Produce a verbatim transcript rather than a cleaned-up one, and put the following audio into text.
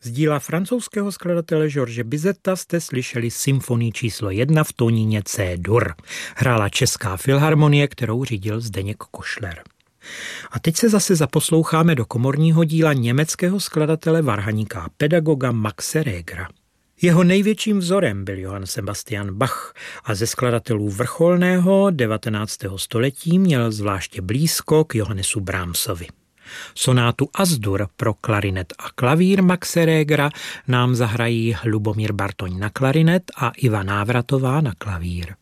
Z díla francouzského skladatele George Bizeta jste slyšeli symfonii číslo jedna v tónině C-dur. Hrála Česká filharmonie, kterou řídil Zdeněk Košler. A teď se zase zaposloucháme do komorního díla německého skladatele, varhaníka a pedagoga Maxe Regera. Jeho největším vzorem byl Johann Sebastian Bach a ze skladatelů vrcholného devatenáctého století měl zvláště blízko k Johannesu Brahmsovi. Sonátu As-dur pro klarinet a klavír Maxe Regera nám zahrají Lubomír Bartoň na klarinet a Iva Návratová na klavír.